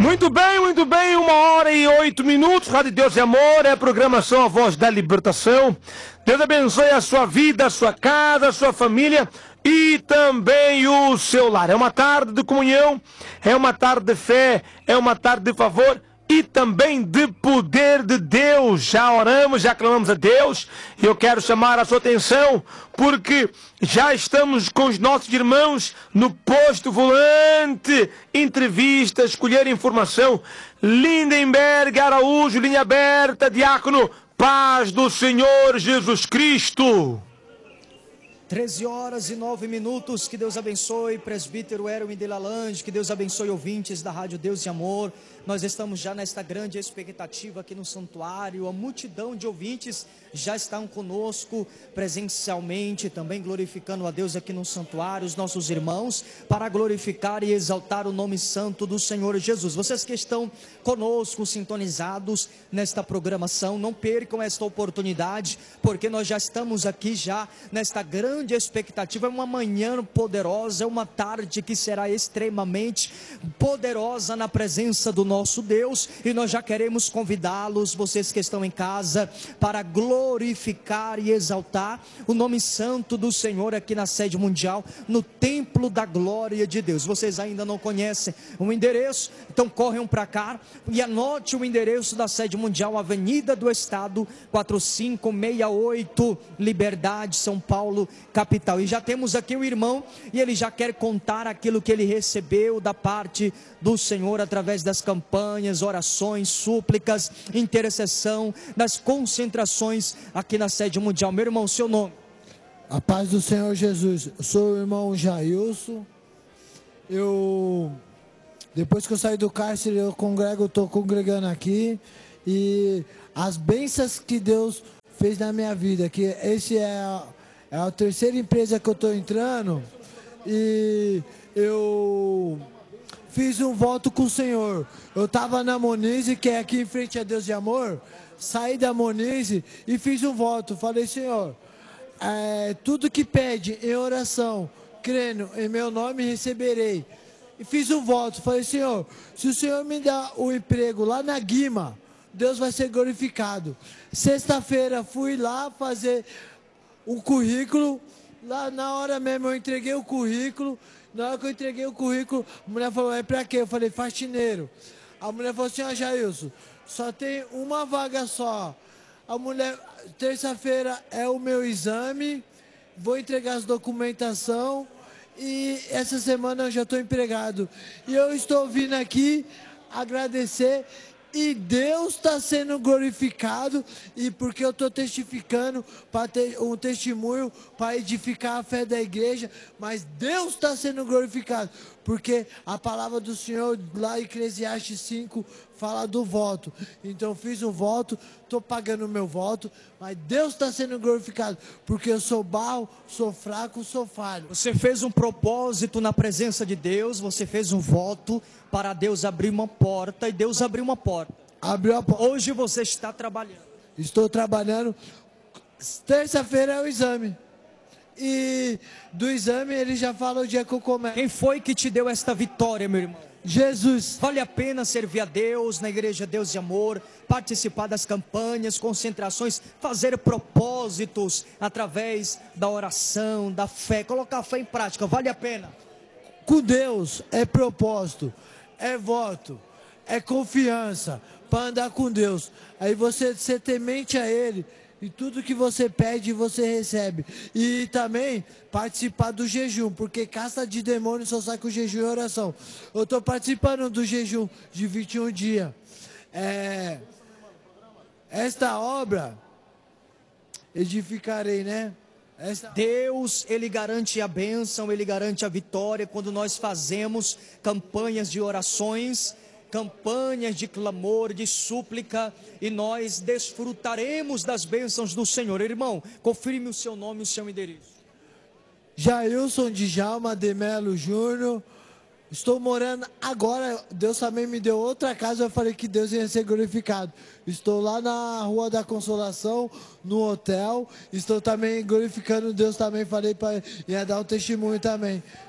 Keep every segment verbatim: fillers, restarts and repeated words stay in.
Muito bem, muito bem, uma hora e oito minutos, Rádio Deus e Amor, é a programação A Voz da Libertação. Deus abençoe a sua vida, a sua casa, a sua família e também o seu lar. É uma tarde de comunhão, é uma tarde de fé, é uma tarde de favor e também de poder de Deus. Já oramos, já clamamos a Deus e eu quero chamar a sua atenção porque já estamos com os nossos irmãos no posto volante, entrevista, escolher informação. Lindenberg Araújo, linha aberta, diácono, paz do Senhor Jesus Cristo. treze horas e nove minutos, que Deus abençoe, presbítero Erwin de Lalande, que Deus abençoe ouvintes da Rádio Deus e Amor. Nós estamos já nesta grande expectativa aqui no santuário, a multidão de ouvintes já estão conosco presencialmente, também glorificando a Deus aqui no santuário, os nossos irmãos, para glorificar e exaltar o nome santo do Senhor Jesus. Vocês que estão conosco, sintonizados nesta programação, não percam esta oportunidade, porque nós já estamos aqui já nesta grande expectativa. É uma manhã poderosa, é uma tarde que será extremamente poderosa na presença do nosso Deus, e nós já queremos convidá-los, vocês que estão em casa, para glorificar e exaltar o nome santo do Senhor aqui na sede mundial, no templo da glória de Deus. Vocês ainda não conhecem o endereço, então corram para cá e anote o endereço da sede mundial, Avenida do Estado quatro cinco seis oito, Liberdade, São Paulo, capital. E já temos aqui o irmão, e ele já quer contar aquilo que ele recebeu da parte do Senhor, através das campanhas, orações, súplicas, intercessão, das concentrações aqui na sede mundial. Meu irmão, seu nome? A paz do Senhor Jesus. Eu sou o irmão Jailson. Eu, depois que eu saí do cárcere, eu congrego, estou congregando aqui, e as bênçãos que Deus fez na minha vida, que esse é a, é a terceira empresa que eu estou entrando, e eu fiz um voto com o Senhor. Eu estava na Monize, que é aqui em frente a Deus de Amor, saí da Monize e fiz um voto. Falei: Senhor, é, tudo que pede em oração, crendo em meu nome, receberei. E fiz um voto. Falei: Senhor, se o Senhor me dá o emprego lá na Guima, Deus vai ser glorificado. Sexta-feira fui lá fazer o currículo. Lá na hora mesmo eu entreguei o currículo. Na hora que eu entreguei o currículo, a mulher falou: é pra quê? Eu falei: faxineiro. A mulher falou assim: ó, Jailson, só tem uma vaga só. A mulher, terça-feira é o meu exame, vou entregar as documentação e essa semana eu já estou empregado. E eu estou vindo aqui agradecer. E Deus está sendo glorificado, e porque eu estou testificando, para ter um testemunho, para edificar a fé da igreja, mas Deus está sendo glorificado, porque a palavra do Senhor, lá em Eclesiastes cinco, fala do voto. Então fiz um voto, estou pagando o meu voto, mas Deus está sendo glorificado, porque eu sou barro, sou fraco, sou falho. Você fez um propósito na presença de Deus, você fez um voto para Deus abrir uma porta, e Deus abriu uma porta. Abriu a porta. Hoje você está trabalhando. Estou trabalhando. Terça-feira é o exame. E do exame ele já fala o dia que eu começo. Quem foi que te deu esta vitória, meu irmão? Jesus. Vale a pena servir a Deus na igreja Deus e Amor, participar das campanhas, concentrações, fazer propósitos através da oração, da fé, colocar a fé em prática. Vale a pena. Com Deus é propósito, é voto, é confiança para andar com Deus. Aí você, você temente a Ele, e tudo que você pede você recebe. E também participar do jejum, porque caça de demônio só sai com jejum e oração. Eu estou participando do jejum de vinte e um dias. É, esta obra edificarei, né? Esta... Deus, Ele garante a bênção, Ele garante a vitória quando nós fazemos campanhas de orações, campanhas de clamor, de súplica, e nós desfrutaremos das bênçãos do Senhor. Irmão, confirme o seu nome e o seu endereço. Jailson Djalma de Melo Júnior. Estou morando agora, Deus também me deu outra casa, eu falei que Deus ia ser glorificado. Estou lá na Rua da Consolação, no hotel. Estou também glorificando Deus também, falei para ia dar um testemunho também.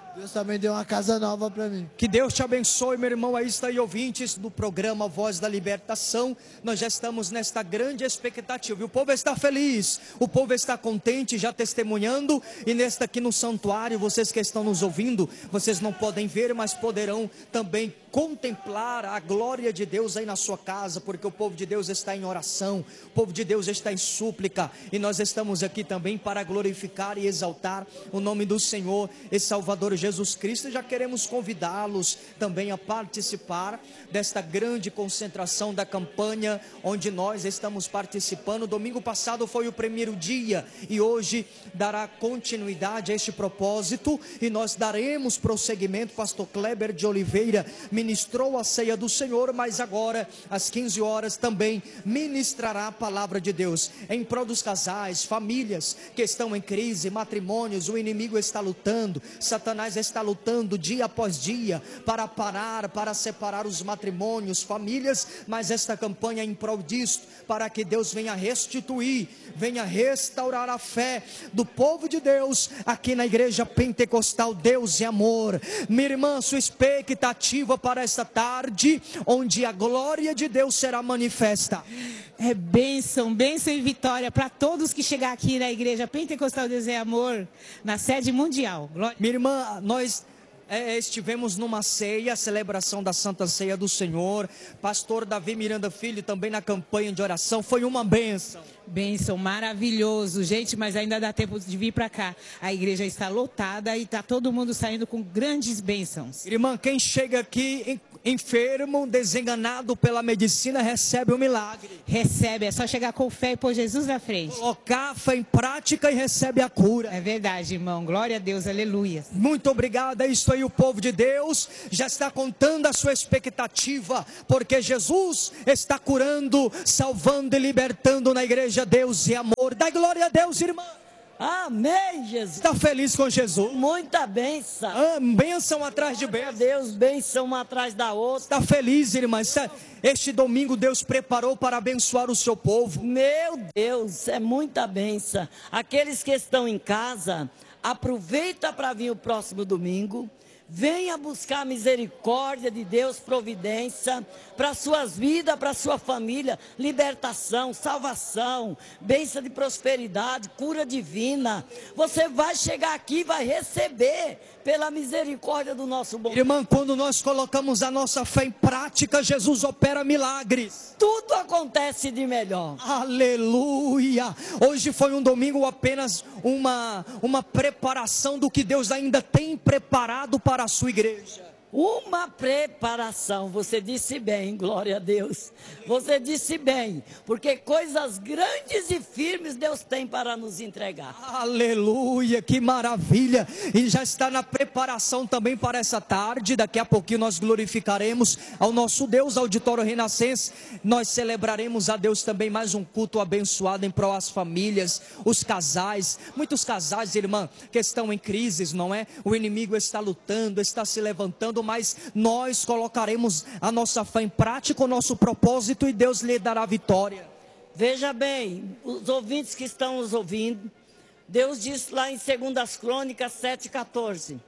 Deus também deu uma casa nova para mim. Que Deus te abençoe, meu irmão. Aí está aí, ouvintes do programa Voz da Libertação. Nós já estamos nesta grande expectativa. E o povo está feliz, o povo está contente, já testemunhando. E nesta aqui no santuário, vocês que estão nos ouvindo, vocês não podem ver, mas poderão também contemplar a glória de Deus aí na sua casa, porque o povo de Deus está em oração, o povo de Deus está em súplica, e nós estamos aqui também para glorificar e exaltar o nome do Senhor e Salvador Jesus Cristo. E já queremos convidá-los também a participar desta grande concentração da campanha, onde nós estamos participando. Domingo passado foi o primeiro dia, e hoje dará continuidade a este propósito, e nós daremos prosseguimento. Pastor Kleber de Oliveira ministrou a ceia do Senhor, mas agora às quinze horas também ministrará a palavra de Deus em prol dos casais, famílias que estão em crise, matrimônios. O inimigo está lutando, Satanás está lutando dia após dia para parar, para separar os matrimônios, famílias, mas esta campanha é em prol disto, para que Deus venha restituir, venha restaurar a fé do povo de Deus aqui na Igreja Pentecostal Deus e Amor. Minha irmã, sua expectativa para para esta tarde, onde a glória de Deus será manifesta. É bênção, bênção e vitória para todos que chegar aqui na Igreja Pentecostal Deus e Amor, na sede mundial. Glória. Minha irmã, nós é, estivemos numa ceia, celebração da Santa Ceia do Senhor. Pastor Davi Miranda Filho também na campanha de oração. Foi uma bênção. Bênção, maravilhoso, gente, mas ainda dá tempo de vir para cá. A igreja está lotada e está todo mundo saindo com grandes bênçãos. Irmã, quem chega aqui enfermo, desenganado pela medicina, recebe o milagre. Recebe, é só chegar com fé e pôr Jesus na frente. Colocar a fé em prática e recebe a cura. É verdade, irmão, glória a Deus, aleluia. Muito obrigado, é isso aí, o povo de Deus já está contando a sua expectativa, porque Jesus está curando, salvando e libertando na Igreja Deus e Amor. Dá glória a Deus, irmã. Amém, Jesus. Está feliz com Jesus? Muita bênção. Ah, bênção atrás de bênção. Deus, bênção uma atrás da outra. Está feliz, irmã? Este domingo Deus preparou para abençoar o seu povo. Meu Deus, é muita bênção. Aqueles que estão em casa, aproveita para vir o próximo domingo. Venha buscar a misericórdia de Deus, providência para suas vidas, para sua família, libertação, salvação, bênção de prosperidade, cura divina. Você vai chegar aqui e vai receber pela misericórdia do nosso bom Deus. Irmã, quando nós colocamos a nossa fé em prática, Jesus opera milagres. Tudo acontece de melhor. Aleluia! Hoje foi um domingo apenas uma, uma preparação do que Deus ainda tem preparado para a sua igreja. Uma preparação, você disse bem, glória a Deus. Você disse bem, porque coisas grandes e firmes Deus tem para nos entregar. Aleluia, que maravilha! E já está na preparação também para essa tarde. Daqui a pouquinho nós glorificaremos ao nosso Deus, Auditório Renascença. Nós celebraremos a Deus também mais um culto abençoado em prol das famílias, os casais. Muitos casais, irmã, que estão em crises, não é? O inimigo está lutando, está se levantando, mas nós colocaremos a nossa fé em prática, o nosso propósito, e Deus lhe dará vitória. Veja bem, os ouvintes que estão nos ouvindo, Deus diz lá em Segundas Crônicas sete, quatorze.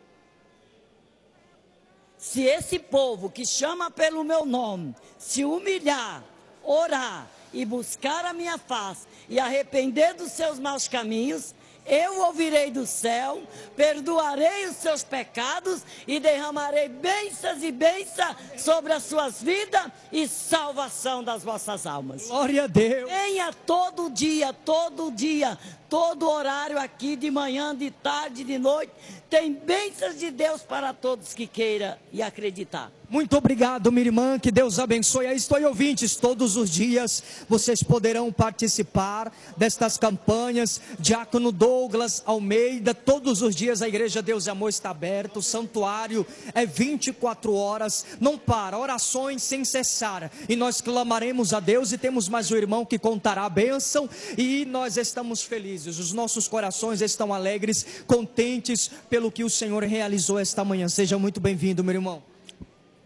Se esse povo que chama pelo meu nome se humilhar, orar e buscar a minha face e arrepender dos seus maus caminhos, eu ouvirei do céu, perdoarei os seus pecados e derramarei bênçãos e bênçãos sobre as suas vidas e salvação das vossas almas. Glória a Deus. Venha todo dia, todo dia, todo horário aqui, de manhã, de tarde, de noite. Tem bênçãos de Deus para todos que queiram e acreditar. Muito obrigado, minha irmã, que Deus abençoe. Aí estou, ouvintes, todos os dias vocês poderão participar destas campanhas. Diácono Douglas Almeida, todos os dias a Igreja Deus e Amor está aberta, o santuário é vinte e quatro horas, não para, orações sem cessar, e nós clamaremos a Deus, e temos mais um irmão que contará a bênção, e nós estamos felizes, os nossos corações estão alegres, contentes pelo que o Senhor realizou esta manhã. Seja muito bem-vindo, meu irmão.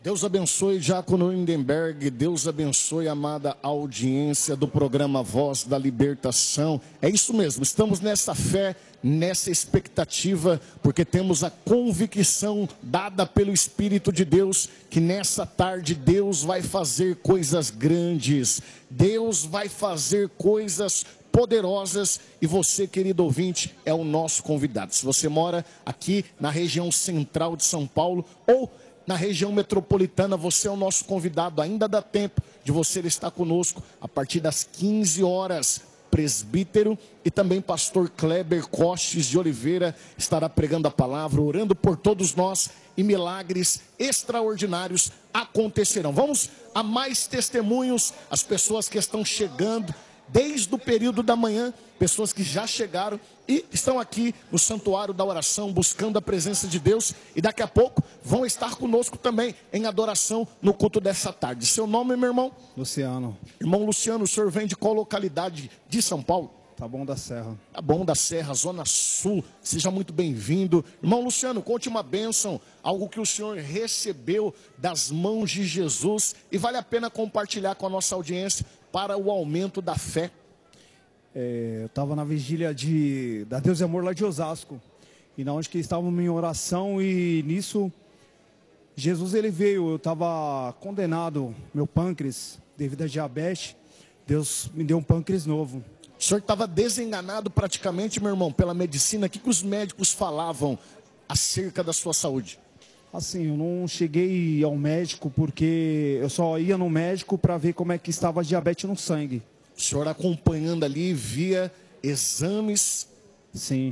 Deus abençoe Diácono Lindenberg, Deus abençoe a amada audiência do programa Voz da Libertação. É isso mesmo, estamos nessa fé, nessa expectativa, porque temos a convicção dada pelo Espírito de Deus, que nessa tarde Deus vai fazer coisas grandes, Deus vai fazer coisas poderosas, e você, querido ouvinte, é o nosso convidado. Se você mora aqui na região central de São Paulo ou na região metropolitana, você é o nosso convidado. Ainda dá tempo de você estar conosco a partir das quinze horas. Presbítero e também pastor Kleber Costes de Oliveira estará pregando a palavra, orando por todos nós, e milagres extraordinários acontecerão. Vamos a mais testemunhos, as pessoas que estão chegando desde o período da manhã, pessoas que já chegaram e estão aqui no Santuário da Oração, buscando a presença de Deus, e daqui a pouco vão estar conosco também em adoração no culto dessa tarde. Seu nome, meu irmão? Luciano. Irmão Luciano, o senhor vem de qual localidade de São Paulo? Taboão da Serra. Taboão da Serra, Zona Sul, seja muito bem-vindo. Irmão Luciano, conte uma bênção, algo que o senhor recebeu das mãos de Jesus, e vale a pena compartilhar com a nossa audiência para o aumento da fé. É, eu estava na vigília de, da Deus e Amor lá de Osasco, e na onde que estávamos em oração, e nisso Jesus ele veio. Eu estava condenado, meu pâncreas, devido a diabetes. Deus me deu um pâncreas novo. O senhor estava desenganado praticamente, meu irmão, pela medicina. O que, que os médicos falavam acerca da sua saúde? Assim, eu não cheguei ao médico porque eu só ia no médico para ver como é que estava a diabetes no sangue. O senhor acompanhando ali, via exames? Sim.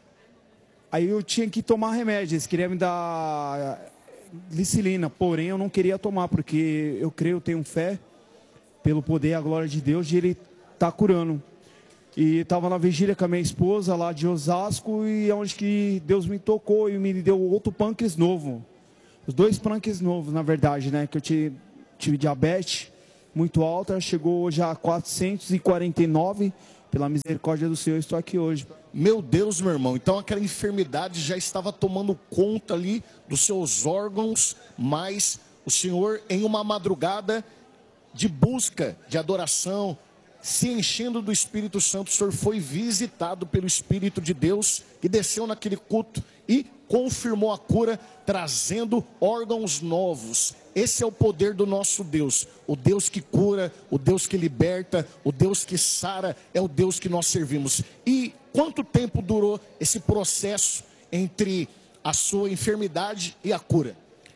Aí eu tinha que tomar remédio, eles queriam me dar glicilina, porém eu não queria tomar, porque eu creio, eu tenho fé, pelo poder e a glória de Deus, de Ele estar curando. E estava na vigília com a minha esposa lá de Osasco, e é onde que Deus me tocou e me deu outro pâncreas novo. Os dois pâncreas novos, na verdade, né? Que eu tive, tive diabetes muito alta, chegou já a quatrocentos e quarenta e nove. Pela misericórdia do Senhor, estou aqui hoje. Meu Deus, meu irmão, então aquela enfermidade já estava tomando conta ali dos seus órgãos, mas o Senhor, em uma madrugada de busca, de adoração, se enchendo do Espírito Santo, o Senhor foi visitado pelo Espírito de Deus, que desceu naquele culto e confirmou a cura, trazendo órgãos novos. Esse é o poder do nosso Deus, o Deus que cura, o Deus que liberta, o Deus que sara, é o Deus que nós servimos. E quanto tempo durou esse processo entre a sua enfermidade e a cura?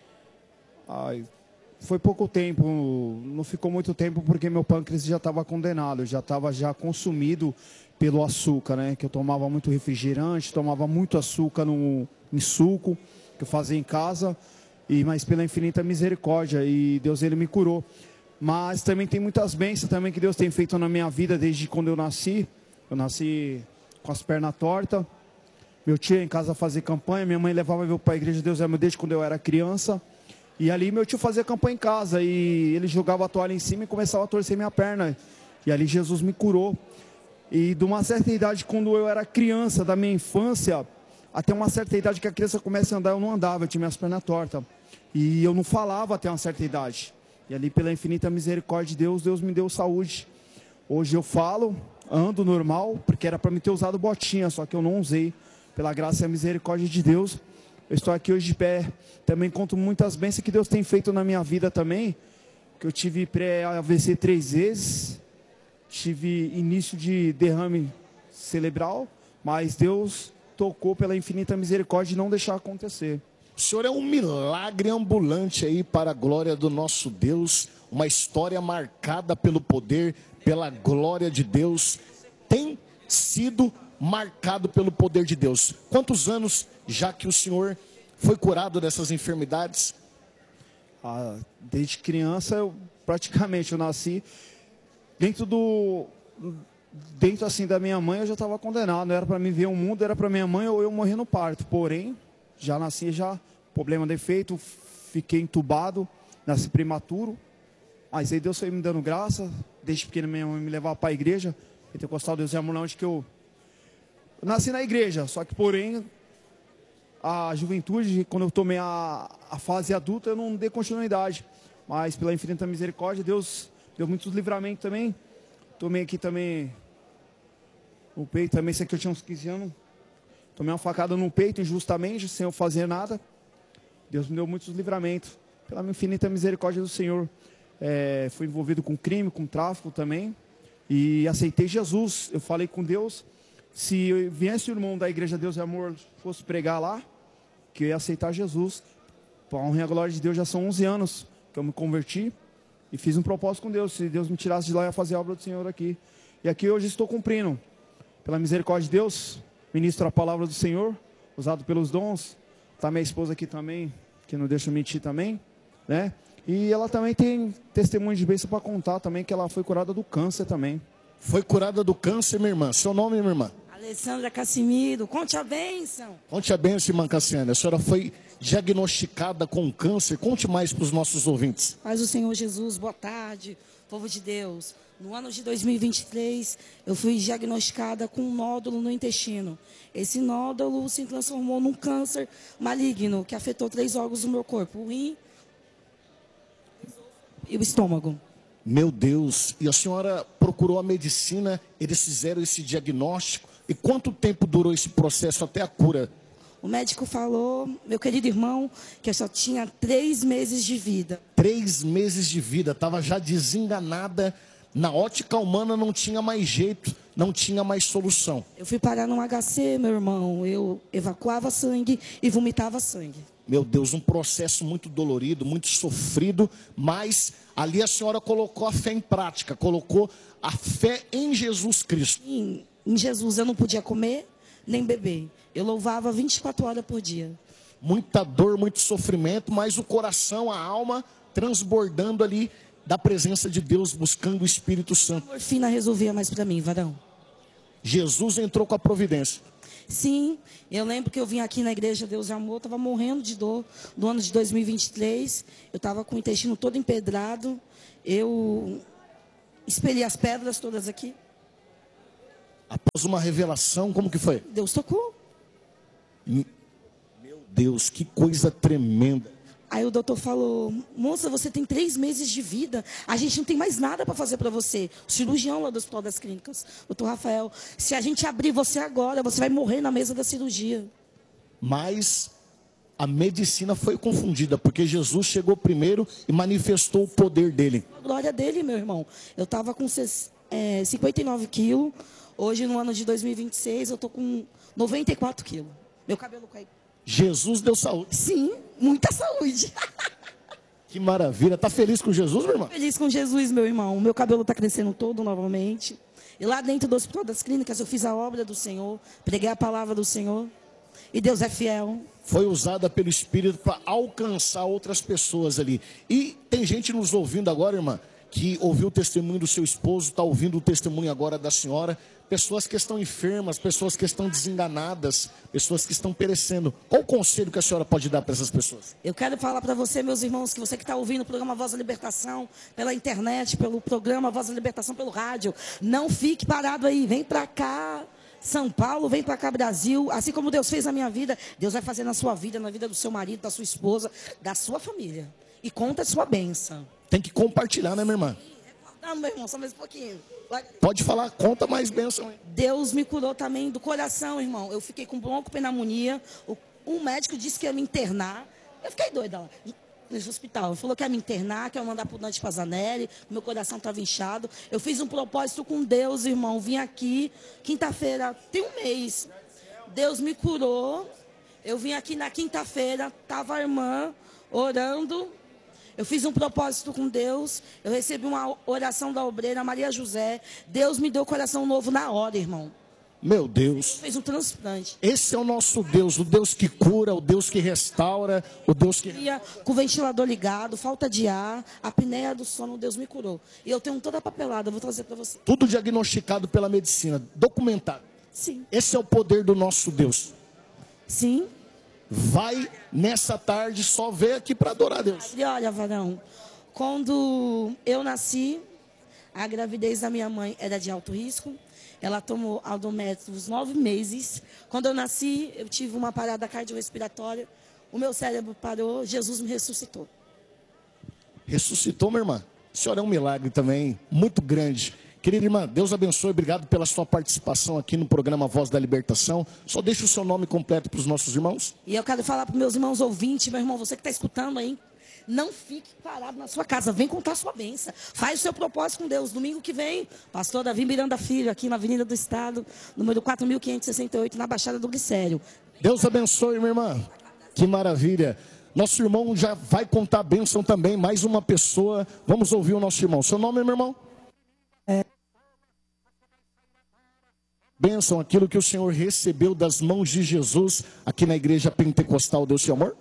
Ai, foi pouco tempo, não ficou muito tempo, porque meu pâncreas já estava condenado, já estava já consumido pelo açúcar, né? Que eu tomava muito refrigerante, tomava muito açúcar no, em suco, que eu fazia em casa, e, mas pela infinita misericórdia, e Deus ele me curou. Mas também tem muitas bênçãos também que Deus tem feito na minha vida desde quando eu nasci. Eu nasci com as pernas tortas, meu tio ia em casa fazer campanha, minha mãe levava eu para a igreja de Deus é meu desde quando eu era criança. E ali meu tio fazia campanha em casa, e ele jogava a toalha em cima e começava a torcer minha perna. E ali Jesus me curou. E de uma certa idade, quando eu era criança, da minha infância, até uma certa idade que a criança começa a andar, eu não andava, eu tinha minhas pernas tortas. E eu não falava até uma certa idade. E ali, pela infinita misericórdia de Deus, Deus me deu saúde. Hoje eu falo, ando normal, porque era para me ter usado botinha, só que eu não usei. Pela graça e a misericórdia de Deus, eu estou aqui hoje de pé. Também conto muitas bênçãos que Deus tem feito na minha vida também. Que eu tive pré-A V C três vezes. Tive início de derrame cerebral. Mas Deus tocou pela infinita misericórdia de não deixar acontecer. O Senhor é um milagre ambulante aí para a glória do nosso Deus. Uma história marcada pelo poder, pela glória de Deus. Tem sido marcado pelo poder de Deus. Quantos anos já que o senhor foi curado dessas enfermidades? Ah, desde criança, eu, praticamente, eu nasci dentro do... Dentro assim da minha mãe, eu já estava condenado. Não era para mim ver o mundo, era para minha mãe ou eu morrer no parto. Porém, já nasci, já, problema defeito, fiquei entubado, nasci prematuro. Mas aí Deus foi me dando graça. Desde pequeno minha mãe me levava para a igreja, Pentecostal Deus e Amor, onde que eu... eu nasci na igreja, só que porém a juventude, quando eu tomei a, a fase adulta, eu não dei continuidade. Mas pela infinita misericórdia, Deus deu muitos livramentos também. Tomei aqui também no peito, também sei que eu tinha uns quinze anos. Tomei uma facada no peito injustamente, sem eu fazer nada. Deus me deu muitos livramentos. Pela infinita misericórdia do Senhor. É, fui envolvido com crime, com tráfico também. E aceitei Jesus. Eu falei com Deus. Se viesse o irmão da Igreja Deus e Amor, fosse pregar lá, que eu ia aceitar Jesus. Para a honra e a glória de Deus, já são onze anos que eu me converti. E fiz um propósito com Deus. Se Deus me tirasse de lá, eu ia fazer a obra do Senhor aqui. E aqui hoje estou cumprindo. Pela misericórdia de Deus, ministro a palavra do Senhor, usado pelos dons. Está minha esposa aqui também, que não deixa mentir também, né? E ela também tem testemunho de bênção para contar também, que ela foi curada do câncer também. Foi curada do câncer, minha irmã. Seu nome, minha irmã? Alessandra Cassimiro, conte a bênção. Conte a bênção, irmã Cassiane. A senhora foi diagnosticada com câncer. Conte mais para os nossos ouvintes. Paz do Senhor Jesus, boa tarde, povo de Deus. No ano de dois mil e vinte e três, eu fui diagnosticada com um nódulo no intestino. Esse nódulo se transformou num câncer maligno, que afetou três órgãos do meu corpo, o rim e o estômago. Meu Deus, e a senhora procurou a medicina, eles fizeram esse diagnóstico, e quanto tempo durou esse processo até a cura? O médico falou, meu querido irmão, que eu só tinha três meses de vida. Três meses de vida, estava já desenganada. Na ótica humana não tinha mais jeito, não tinha mais solução. Eu fui parar num H C, meu irmão. Eu evacuava sangue e vomitava sangue. Meu Deus, um processo muito dolorido, muito sofrido, mas ali a senhora colocou a fé em prática, colocou a fé em Jesus Cristo. Em, em Jesus eu não podia comer nem beber. Eu louvava vinte e quatro horas por dia. Muita dor, muito sofrimento, mas o coração, a alma transbordando ali da presença de Deus, buscando o Espírito Santo. A morfina resolvia mais para mim, varão. Jesus entrou com a providência. Sim, eu lembro que eu vim aqui na Igreja Deus e Amor, estava morrendo de dor no ano de dois mil e vinte e três. Eu estava com o intestino todo empedrado. Eu expeli as pedras todas aqui. Após uma revelação, como que foi? Deus tocou. Meu Deus, que coisa tremenda. Aí o doutor falou, moça, você tem três meses de vida, a gente não tem mais nada para fazer para você. O cirurgião lá do Hospital das Clínicas, doutor Rafael, se a gente abrir você agora, você vai morrer na mesa da cirurgia. Mas a medicina foi confundida, porque Jesus chegou primeiro e manifestou o poder dele. A glória dele, meu irmão. Eu estava com é, cinquenta e nove quilos, hoje no ano de dois mil e vinte e seis eu estou com noventa e quatro quilos. Meu cabelo caiu. Jesus deu saúde. Sim, muita saúde. Que maravilha. Tá feliz com Jesus, meu irmão? Feliz com Jesus, meu irmão. Meu cabelo está crescendo todo novamente. E lá dentro do Hospital das Clínicas eu fiz a obra do Senhor, preguei a palavra do Senhor. E Deus é fiel. Foi usada pelo Espírito para alcançar outras pessoas ali. E tem gente nos ouvindo agora, irmã, que ouviu o testemunho do seu esposo, está ouvindo o testemunho agora da senhora. Pessoas que estão enfermas, pessoas que estão desenganadas, pessoas que estão perecendo. Qual o conselho que a senhora pode dar para essas pessoas? Eu quero falar para você, meus irmãos, que você que está ouvindo o programa Voz da Libertação, pela internet, pelo programa Voz da Libertação, pelo rádio, não fique parado aí, vem para cá. São Paulo, vem para cá, Brasil. Assim como Deus fez na minha vida, Deus vai fazer na sua vida, na vida do seu marido, da sua esposa, da sua família. E conta a sua bênção. Tem que compartilhar, né, minha irmã? Não, meu irmão, só mais um pouquinho. Pode falar, conta mais bênção. Hein? Deus me curou também do coração, irmão. Eu fiquei com broncopneumonia. Um médico disse que ia me internar. Eu fiquei doida lá, nesse hospital. Ele falou que ia me internar, que ia mandar pro Dante Pazanelli. Meu coração estava inchado. Eu fiz um propósito com Deus, irmão. Vim aqui, quinta-feira, tem um mês. Deus me curou. Eu vim aqui na quinta-feira, estava a irmã orando. Eu fiz um propósito com Deus. Eu recebi uma oração da obreira Maria José. Deus me deu coração novo na hora, irmão. Meu Deus. Fez um transplante. Esse é o nosso Deus, o Deus que cura, o Deus que restaura, o Deus que... Com o ventilador ligado, falta de ar, a apneia do sono, Deus me curou. E eu tenho toda a papelada, eu vou trazer para você. Tudo diagnosticado pela medicina, documentado. Sim. Esse é o poder do nosso Deus. Sim. Vai nessa tarde só ver aqui para adorar a Deus. E olha, varão, quando eu nasci, a gravidez da minha mãe era de alto risco. Ela tomou Aldometro uns nove meses. Quando eu nasci, eu tive uma parada cardiorrespiratória. O meu cérebro parou, Jesus me ressuscitou. Ressuscitou, minha irmã? A senhora é um milagre também, muito grande. Querida irmã, Deus abençoe, obrigado pela sua participação aqui no programa Voz da Libertação. Só deixa o seu nome completo para os nossos irmãos. E eu quero falar para os meus irmãos ouvintes, meu irmão, você que está escutando aí, não fique parado na sua casa, vem contar a sua bênção. Faz o seu propósito com Deus. Domingo que vem, pastor Davi Miranda Filho, aqui na Avenida do Estado, número quatro mil quinhentos e sessenta e oito, na Baixada do Glicério. Deus abençoe, minha irmã. Que maravilha. Nosso irmão já vai contar a bênção também, mais uma pessoa. Vamos ouvir o nosso irmão. Seu nome, meu irmão? É. Bênção, aquilo que o Senhor recebeu das mãos de Jesus aqui na Igreja Pentecostal Deus e Amor?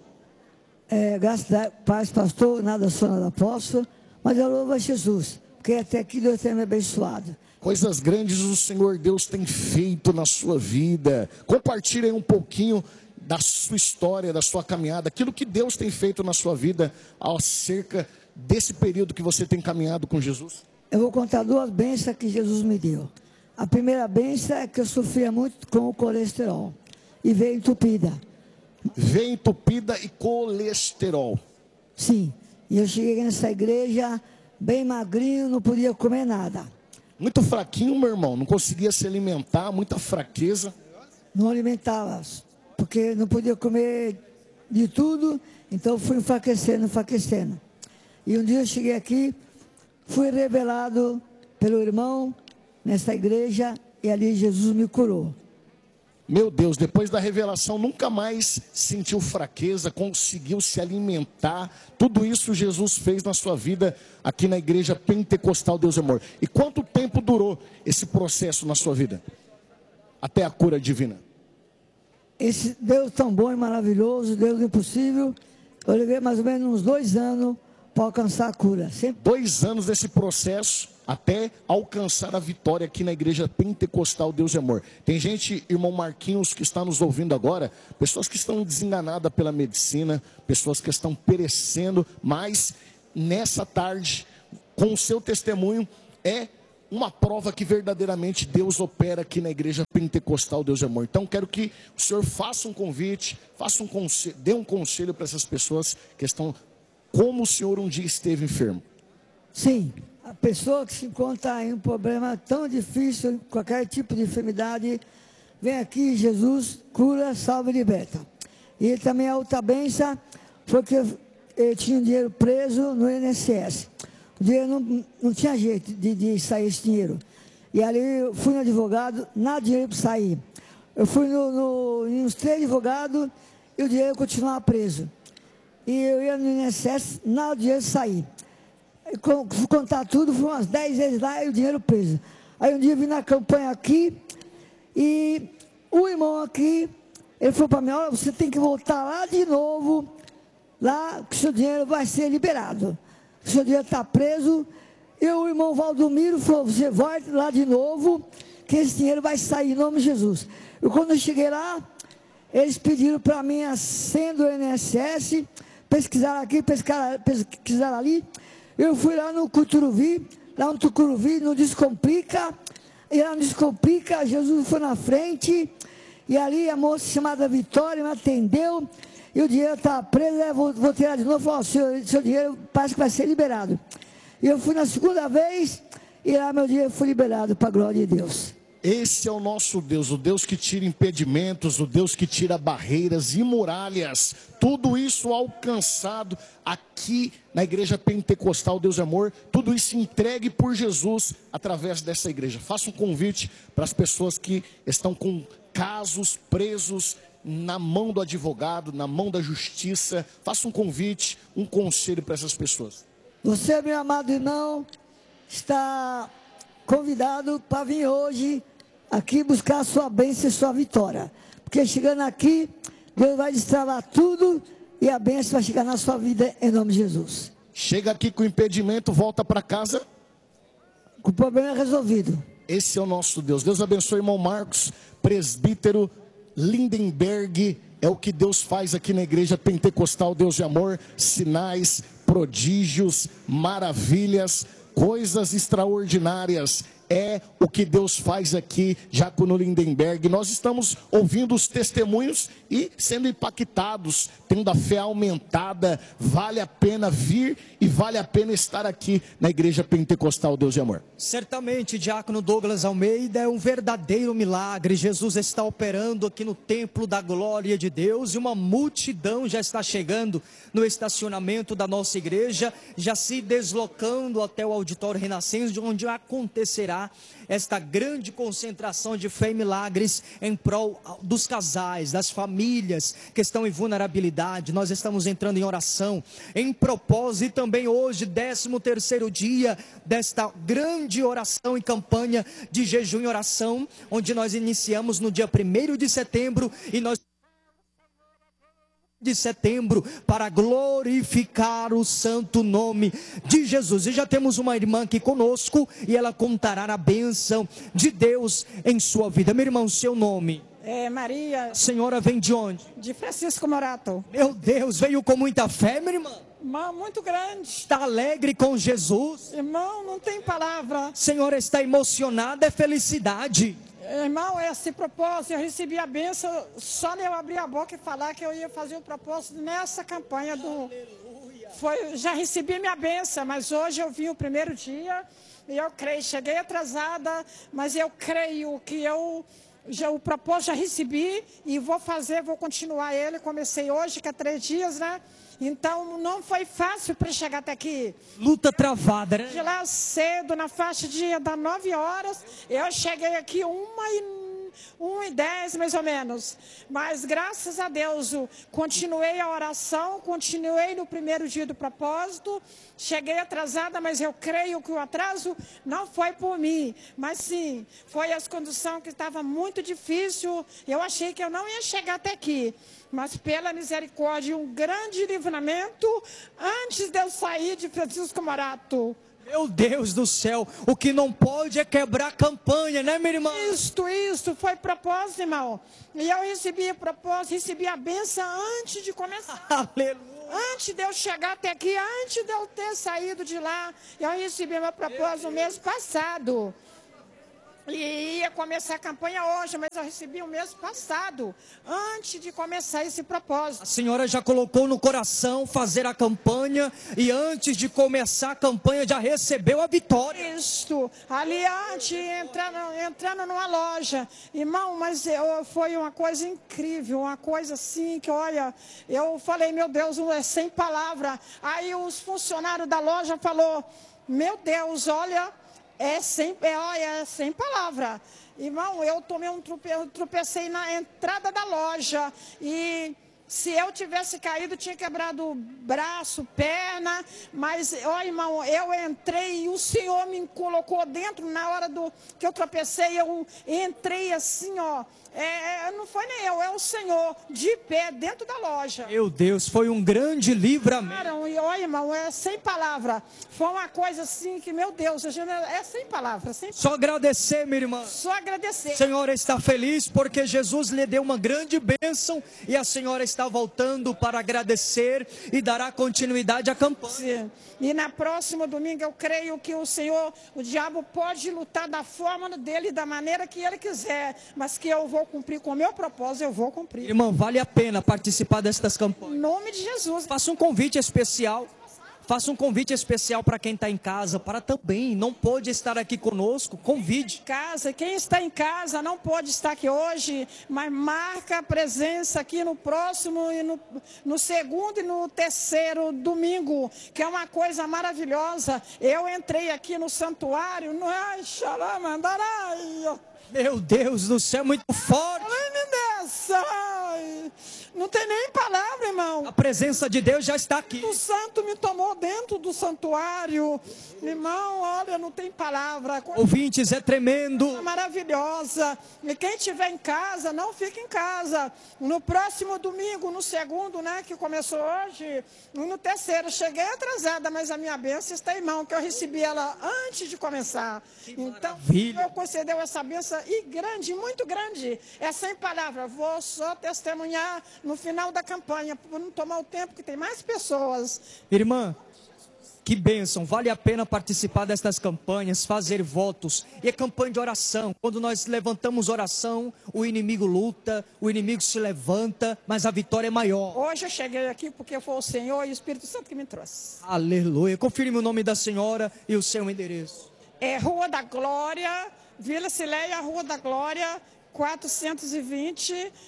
É, graças a paz, pastor, nada sou, nada posso, mas eu louvo a Jesus, porque até aqui Deus tem me abençoado. Coisas grandes o Senhor Deus tem feito na sua vida. Compartilhe aí um pouquinho da sua história, da sua caminhada, aquilo que Deus tem feito na sua vida acerca desse período que você tem caminhado com Jesus. Eu vou contar duas bênçãos que Jesus me deu. A primeira bênção é que eu sofria muito com o colesterol e veio entupida. Veio entupida e colesterol. Sim, e eu cheguei nessa igreja bem magrinho, não podia comer nada. Muito fraquinho, meu irmão, não conseguia se alimentar, muita fraqueza. Não alimentava, porque não podia comer de tudo, então fui enfraquecendo, enfraquecendo. E um dia eu cheguei aqui, fui revelado pelo irmão nessa igreja e ali Jesus me curou. Meu Deus, depois da revelação, nunca mais sentiu fraqueza, conseguiu se alimentar. Tudo isso Jesus fez na sua vida aqui na Igreja Pentecostal Deus e Amor. E quanto tempo durou esse processo na sua vida? Até a cura divina. Esse Deus tão bom e maravilhoso, Deus impossível, eu levei mais ou menos uns dois anos para alcançar a cura. Sempre... Dois anos desse processo até alcançar a vitória aqui na Igreja Pentecostal Deus e Amor. Tem gente, irmão Marquinhos, que está nos ouvindo agora, pessoas que estão desenganadas pela medicina, pessoas que estão perecendo, mas nessa tarde, com o seu testemunho, é uma prova que verdadeiramente Deus opera aqui na Igreja Pentecostal Deus e Amor. Então quero que o senhor faça um convite, faça um conselho, dê um conselho para essas pessoas que estão, como o senhor um dia esteve enfermo. Sim. A pessoa que se encontra em um problema tão difícil, qualquer tipo de enfermidade, vem aqui, Jesus cura, salva e liberta. E também a outra bênção foi que eu, eu tinha um dinheiro preso no I N S S. O dinheiro não, não tinha jeito de, de sair esse dinheiro. E ali eu fui no advogado, nada de dinheiro para sair. Eu fui no, no, em uns três advogados e o dinheiro continuava preso. E eu ia no I N S S, nada de dinheiro sair. Fui contar tudo, fui umas dez vezes lá e o dinheiro preso. Aí um dia eu vim na campanha aqui e o irmão aqui, ele falou para mim, olha, você tem que voltar lá de novo, lá que o seu dinheiro vai ser liberado. O seu dinheiro está preso. E o irmão Valdomiro falou, você volta lá de novo, que esse dinheiro vai sair em nome de Jesus. E quando eu cheguei lá, eles pediram para mim a senha do I N S S, pesquisaram aqui, pesquisaram, pesquisaram ali. Eu fui lá no Cuturuvi, lá no Tucuruvi, no Descomplica, e lá no Descomplica, Jesus foi na frente, e ali a moça chamada Vitória me atendeu, e o dinheiro estava preso, eu vou, vou tirar de novo, falou, seu, seu dinheiro parece que vai ser liberado. E eu fui na segunda vez, e lá meu dinheiro foi liberado, para a glória de Deus. Esse é o nosso Deus, o Deus que tira impedimentos, o Deus que tira barreiras e muralhas. Tudo isso alcançado aqui na Igreja Pentecostal Deus e Amor. Tudo isso entregue por Jesus através dessa igreja. Faça um convite para as pessoas que estão com casos presos na mão do advogado, na mão da justiça. Faça um convite, um conselho para essas pessoas. Você, meu amado irmão, está convidado para vir hoje aqui buscar a sua bênção e sua vitória. Porque chegando aqui, Deus vai destravar tudo e a bênção vai chegar na sua vida em nome de Jesus. Chega aqui com impedimento, volta para casa com o problema resolvido. Esse é o nosso Deus. Deus abençoe, irmão Marcos, presbítero Lindenberg. É o que Deus faz aqui na Igreja Pentecostal Deus de Amor. Sinais, prodígios, maravilhas, coisas extraordinárias. é o que Deus faz aqui, Diácono Lindenberg. Nós estamos ouvindo os testemunhos e sendo impactados, tendo a fé aumentada. Vale a pena vir e vale a pena estar aqui na Igreja Pentecostal Deus e Amor. Certamente, Diácono Douglas Almeida, é um verdadeiro milagre. Jesus está operando aqui no templo da glória de Deus e uma multidão já está chegando no estacionamento da nossa igreja, já se deslocando até o auditório Renascença, onde acontecerá esta grande concentração de fé e milagres em prol dos casais, das famílias que estão em vulnerabilidade. Nós estamos entrando em oração, em propósito, e também hoje, décimo terceiro dia desta grande oração e campanha de jejum e oração, onde nós iniciamos no dia primeiro de setembro e nós de setembro para glorificar o santo nome de Jesus. E já temos uma irmã aqui conosco e ela contará a bênção de Deus em sua vida. Meu irmão, seu nome? É Maria. A senhora vem de onde? De Francisco Morato. Meu Deus, veio com muita fé, minha irmã? Irmão, muito grande. Está alegre com Jesus? Irmão, não tem palavra. A senhora está emocionada, é felicidade. Irmão, esse propósito, eu recebi a bênção só de eu abrir a boca e falar que eu ia fazer um propósito nessa campanha do... Foi, já recebi minha bênção, mas hoje eu vim o primeiro dia e eu creio, cheguei atrasada, mas eu creio que eu... Já, o propósito já recebi e vou fazer, vou continuar ele. Comecei hoje, que é três dias, né? Então não foi fácil para chegar até aqui. Luta travada, né? De lá cedo, na faixa de das nove horas, eu cheguei aqui uma e uma e dez mais ou menos. Mas graças a Deus, continuei a oração, continuei no primeiro dia do propósito. Cheguei atrasada, mas eu creio que o atraso não foi por mim, mas sim, foi as condições que estavam muito difícil. Eu achei que eu não ia chegar até aqui, mas pela misericórdia, um grande livramento antes de eu sair de Francisco Morato. Meu Deus do céu, o que não pode é quebrar a campanha, né, minha irmã? Isto, isto, foi propósito, irmão. E eu recebi o propósito, recebi a bênção antes de começar. Aleluia. Antes de eu chegar até aqui, antes de eu ter saído de lá, eu recebi meu propósito no mês passado. E ia começar a campanha hoje, mas eu recebi o mês passado, antes de começar esse propósito. A senhora já colocou no coração fazer a campanha e antes de começar a campanha já recebeu a vitória. Isto, ali antes, entrando, entrando numa loja. Irmão, mas eu, foi uma coisa incrível, uma coisa assim que, olha, eu falei, meu Deus, é sem palavra. Aí os funcionários da loja falaram, meu Deus, olha... É sem, é, olha, é sem palavra. Irmão, eu tomei um trope, eu tropecei na entrada da loja e se eu tivesse caído, tinha quebrado braço, perna, mas, ó, irmão, eu entrei e o Senhor me colocou dentro na hora do que eu tropecei, eu entrei assim, ó, é, não foi nem eu, é o Senhor, de pé, dentro da loja. Meu Deus, foi um grande livramento. E, ó, irmão, é sem palavra, foi uma coisa assim que, meu Deus, é sem palavra. Sem... Só agradecer, minha irmã. Só agradecer. A senhora está feliz porque Jesus lhe deu uma grande bênção e a senhora está voltando para agradecer e dará continuidade à campanha. Sim. E na próxima domingo eu creio que o Senhor, o diabo pode lutar da forma dele, da maneira que ele quiser, mas que eu vou cumprir com o meu propósito, eu vou cumprir. Irmão, vale a pena participar destas campanhas. Em nome de Jesus. Faça um convite especial. Faça um convite especial para quem está em casa, para também, não pôde estar aqui conosco, convide. Casa, quem está em casa não pode estar aqui hoje, mas marca a presença aqui no próximo, e no, no segundo e no terceiro domingo, que é uma coisa maravilhosa. Eu entrei aqui no santuário, no ai, xaramandarai. Meu Deus do céu, muito forte. Ai, me desça. Ai. Não tem nem palavra, irmão. A presença de Deus já está aqui. O santo me tomou dentro do santuário. Irmão, olha, não tem palavra. Ouvintes, é tremendo. É maravilhosa. E quem estiver em casa, não fique em casa. No próximo domingo, no segundo, né, que começou hoje, e no terceiro, cheguei atrasada, mas a minha bênção está, irmão, que eu recebi ela antes de começar. Que então, maravilha. eu concedeu essa bênção e grande, muito grande. É sem palavra. Vou só testemunhar no final da campanha, por não tomar o tempo que tem mais pessoas. Irmã, Que bênção, vale a pena participar destas campanhas, fazer votos. E é campanha de oração. Quando nós levantamos oração, o inimigo luta, o inimigo se levanta, mas a vitória é maior. Hoje eu cheguei aqui porque foi o Senhor e o Espírito Santo que me trouxe. Aleluia. Confirme o nome da senhora e o seu endereço. É Rua da Glória, Vila Cileia, Rua da Glória, quatrocentos e vinte,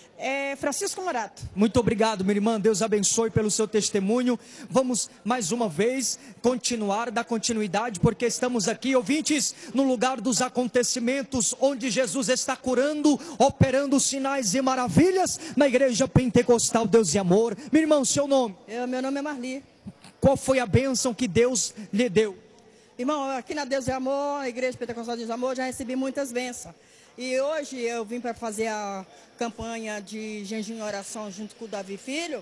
é, Francisco Morato. Muito obrigado, minha irmã. Deus abençoe pelo seu testemunho. Vamos mais uma vez continuar, dar continuidade, porque estamos aqui, ouvintes, no lugar dos acontecimentos, onde Jesus está curando, operando sinais e maravilhas, na Igreja Pentecostal Deus e Amor. Meu irmão, seu nome? Eu, meu nome é Marli. Qual foi a bênção que Deus lhe deu? Irmão, aqui na Deus e Amor, a Igreja Pentecostal Deus e Amor, já recebi muitas bênçãos. E hoje eu vim para fazer a campanha de jejum e oração junto com o Davi Filho.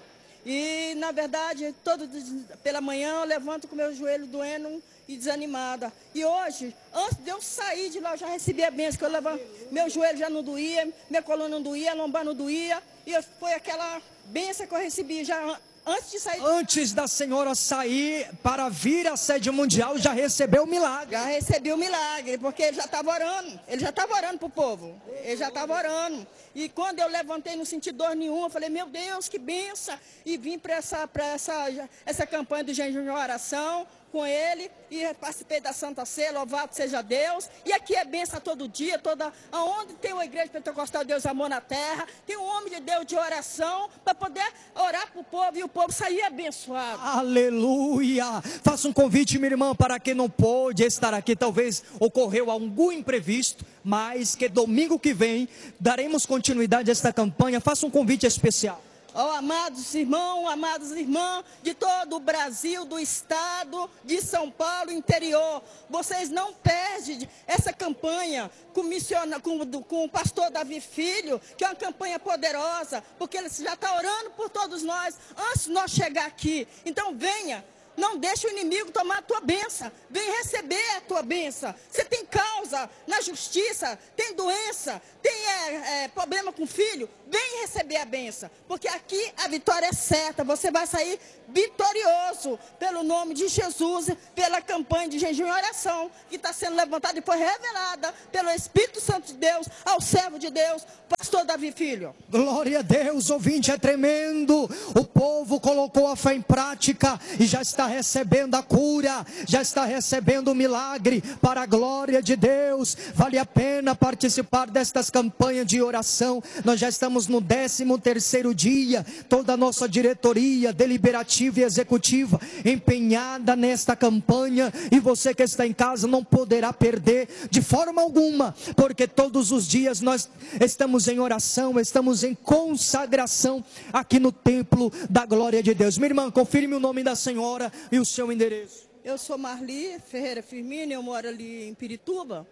E, na verdade, todo pela manhã eu levanto com meu joelho doendo e desanimada. E hoje, antes de eu sair de lá, eu já recebi a bênção, que eu levanto, meu joelho já não doía, minha coluna não doía, a lombar não doía. E foi aquela bênção que eu recebi já antes de sair. Antes da senhora sair para vir à sede mundial, já recebeu o milagre. Já recebi o milagre, porque ele já estava orando. Ele já estava orando para o povo. Ele já estava orando. E quando eu levantei, não senti dor nenhuma, eu falei, meu Deus, que benção. E vim para essa, para essa, essa campanha do jejum e oração com ele, e participei da Santa Ceia, louvado seja Deus. E aqui é benção todo dia, toda, aonde tem uma Igreja Pentecostal Deus Amor na terra, tem um homem de Deus de oração, para poder orar para o povo, e o povo sair abençoado. Aleluia! Faça um convite, minha irmã, para quem não pôde estar aqui, talvez ocorreu algum imprevisto, mas que domingo que vem daremos continuidade a esta campanha. Faça um convite especial. Ó, oh, amados irmãos, amadas irmãs de todo o Brasil, do estado de São Paulo, interior, vocês não perdem essa campanha com, missiona, com, com o pastor Davi Filho, que é uma campanha poderosa, porque ele já está orando por todos nós, antes de nós chegar aqui. Então venha. Não deixe o inimigo tomar a tua bênção. Vem receber a tua bênção. Você tem causa na justiça, tem doença, tem é, é, problema com o filho. Vem receber a bênção. Porque aqui a vitória é certa. Você vai sair vitorioso pelo nome de Jesus, pela campanha de jejum e oração que está sendo levantada e foi revelada pelo Espírito Santo de Deus ao servo de Deus, pastor Davi Filho. Glória a Deus, ouvinte, é tremendo. O povo colocou a fé em prática e já está recebendo a cura, já está recebendo o milagre para a glória de Deus. Vale a pena participar destas campanhas de oração. Nós já estamos no décimo terceiro dia, toda a nossa diretoria deliberativa e executiva empenhada nesta campanha, e você que está em casa não poderá perder de forma alguma, porque todos os dias nós estamos em oração, estamos em consagração aqui no templo da glória de Deus. Minha irmã, confirme o nome da senhora e o seu endereço. Eu sou Marli Ferreira Firmino, eu moro ali em Pirituba,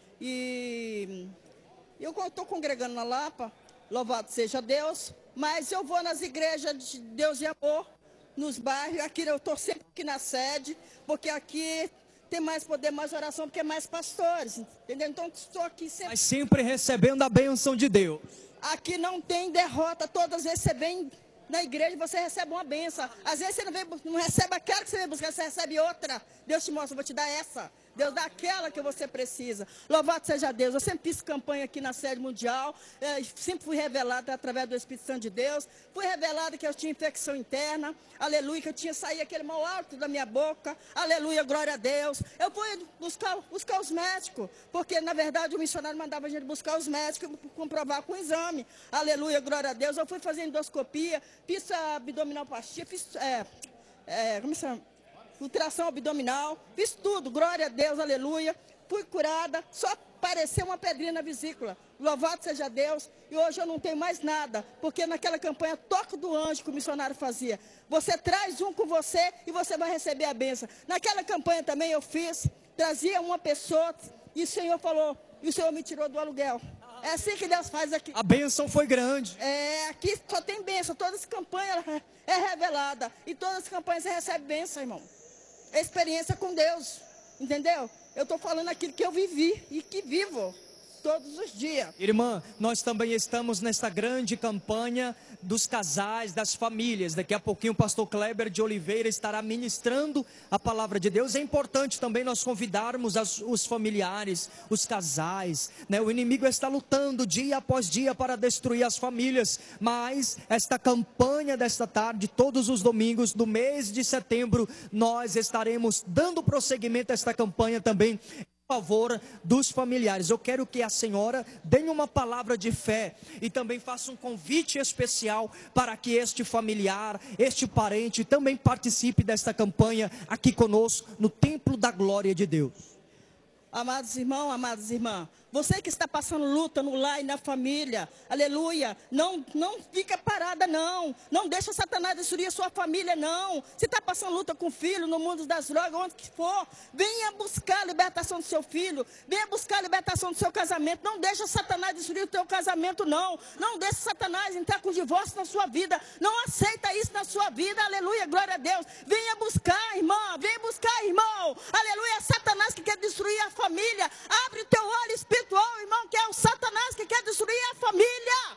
e eu estou congregando na Lapa, louvado seja Deus, mas eu vou nas igrejas de Deus e Amor, nos bairros. Aqui eu estou sempre aqui na sede, porque aqui tem mais poder, mais oração, porque é mais pastores, entendeu? Então estou aqui sempre. Mas sempre recebendo a bênção de Deus. Aqui não tem derrota, todas as vezes você vem na igreja, você recebe uma bênção. Às vezes você não, vem, não recebe aquela que você vem buscar, você recebe outra. Deus te mostra, eu vou te dar essa. Deus dá aquela que você precisa. Louvado seja Deus. Eu sempre fiz campanha aqui na sede mundial. É, sempre fui revelada através do Espírito Santo de Deus. Fui revelada que eu tinha infecção interna. Aleluia, que eu tinha saído aquele mau hálito da minha boca. Aleluia, glória a Deus. Eu fui buscar, buscar os médicos. Porque, na verdade, o missionário mandava a gente buscar os médicos e comprovar com o exame. Aleluia, glória a Deus. Eu fui fazer endoscopia, fiz abdominoplastia, fiz... É, é, como se chama? Ultração abdominal, fiz tudo, glória a Deus, aleluia, fui curada, só apareceu uma pedrinha na vesícula, louvado seja Deus, e hoje eu não tenho mais nada, porque naquela campanha Toque do Anjo que o missionário fazia, você traz um com você e você vai receber a bênção. Naquela campanha também eu fiz, trazia uma pessoa e o Senhor falou, e o Senhor me tirou do aluguel. É assim que Deus faz aqui. A bênção foi grande. É, aqui só tem bênção, todas as campanhas é revelada, e todas as campanhas você recebe bênção, irmão. Experiência com Deus, entendeu? Eu estou falando aquilo que eu vivi e que vivo. todos os dias. Irmã, nós também estamos nesta grande campanha dos casais, das famílias. Daqui a pouquinho o pastor Kleber de Oliveira estará ministrando a palavra de Deus. É importante também nós convidarmos as, os familiares, os casais, né? O inimigo está lutando dia após dia para destruir as famílias, mas esta campanha desta tarde, todos os domingos do mês de setembro, nós estaremos dando prosseguimento a esta campanha também em favor dos familiares. Eu quero que a senhora dê uma palavra de fé e também faça um convite especial para que este familiar, este parente também participe desta campanha aqui conosco no Templo da Glória de Deus. Amados irmãos, amadas irmãs, você que está passando luta no lar e na família, aleluia, não, não fica parada não, não deixa Satanás destruir a sua família não. Se está passando luta com o filho, no mundo das drogas, onde que for, venha buscar a libertação do seu filho, venha buscar a libertação do seu casamento, não deixa Satanás destruir o teu casamento não, não deixa Satanás entrar com divórcio na sua vida, não aceita isso na sua vida, aleluia, glória a Deus. Venha buscar, irmã, venha buscar, irmão, aleluia. Satanás que quer destruir a família, abre o teu olho espiritual, irmão, que é o Satanás que quer destruir a família.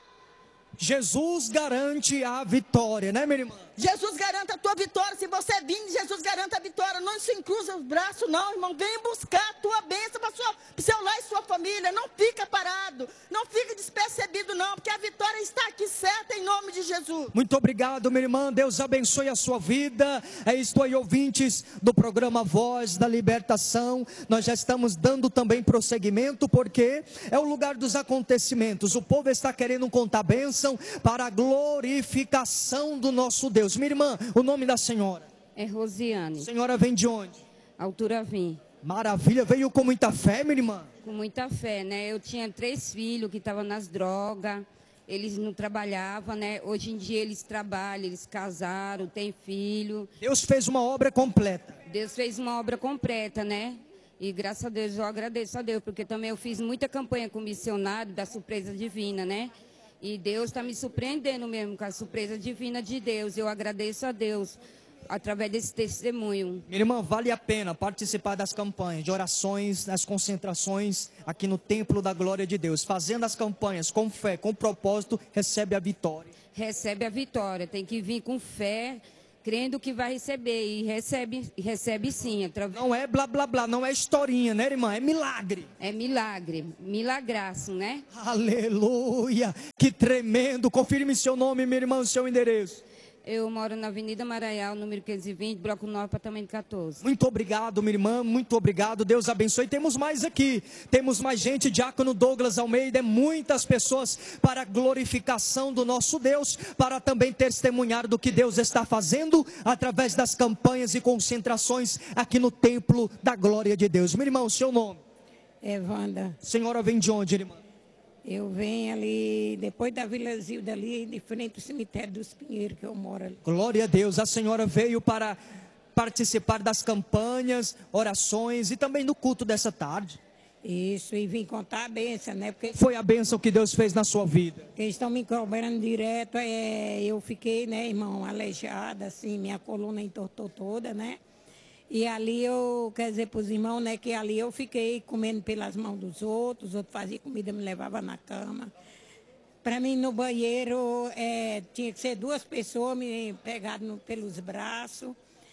Jesus garante a vitória, né, minha irmã? Jesus garante a tua vitória. Se você vir, Jesus garante a vitória. Não se encruza os braços, não, irmão. Vem buscar a tua bênção para o seu lar e sua família. Não fica parado. Não fica despercebido, não. Porque a vitória está aqui certa em nome de Jesus. Muito obrigado, minha irmã. Deus abençoe a sua vida. É isto aí, ouvintes do programa Voz da Libertação. Nós já estamos dando também prosseguimento, porque é o lugar dos acontecimentos. O povo está querendo contar bênção para a glorificação do nosso Deus. Minha irmã, o nome da senhora? É Rosiane. A senhora vem de onde? Altura Vim. Maravilha, veio com muita fé, minha irmã? Com muita fé, né? Eu tinha três filhos que estavam nas drogas, eles não trabalhavam, né? Hoje em dia eles trabalham, eles casaram, têm filho. Deus fez uma obra completa. Deus fez uma obra completa, né? E graças a Deus, eu agradeço a Deus, porque também eu fiz muita campanha com missionário da surpresa divina, né? E Deus está me surpreendendo mesmo com a surpresa divina de Deus. Eu agradeço a Deus através desse testemunho. Minha irmã, vale a pena participar das campanhas, de orações, das concentrações aqui no Templo da Glória de Deus. Fazendo as campanhas com fé, com propósito, recebe a vitória. Recebe a vitória, tem que vir com fé, crendo que vai receber, e recebe, recebe sim. Através... Não é blá blá blá, não é historinha, né, irmã? É milagre. É milagre, milagraço, né? Aleluia, que tremendo. Confirme seu nome, minha irmã, seu endereço. Eu moro na Avenida Maraial, número quinhentos e vinte, Bloco nove, apartamento quatorze. Muito obrigado, minha irmã, muito obrigado. Deus abençoe. Temos mais aqui, temos mais gente. Diácono Douglas Almeida, muitas pessoas para a glorificação do nosso Deus, para também testemunhar do que Deus está fazendo através das campanhas e concentrações aqui no Templo da Glória de Deus. Meu irmão, seu nome? É Wanda. Senhora vem de onde, irmã? Eu venho ali, depois da Vila Zilda, ali, de frente ao cemitério dos Pinheiros, que eu moro ali. Glória a Deus, a senhora veio para participar das campanhas, orações e também do culto dessa tarde. Isso, e vim contar a bênção, né? Porque foi a bênção que Deus fez na sua vida. Eles estão me cobrando direto, é, eu fiquei, né, irmão, aleijada, assim, minha coluna entortou toda, né? E ali eu, quer dizer, para os irmãos, né, que ali eu fiquei comendo pelas mãos dos outros, os outros faziam comida, me levavam na cama. Para mim, no banheiro, é, tinha que ser duas pessoas me pegadas pelos braços.